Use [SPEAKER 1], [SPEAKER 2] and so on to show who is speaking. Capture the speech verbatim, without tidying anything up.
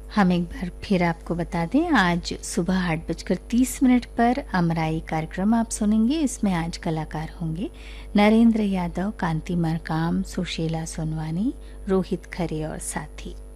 [SPEAKER 1] हम एक बार फिर आपको बता दें, आज सुबह आठ बजकर तीस मिनट पर अमराई कार्यक्रम आप सुनेंगे। इसमें आज कलाकार होंगे नरेंद्र यादव, कांति मरकाम, सुशीला सोनवानी, रोहित खरे और साथी।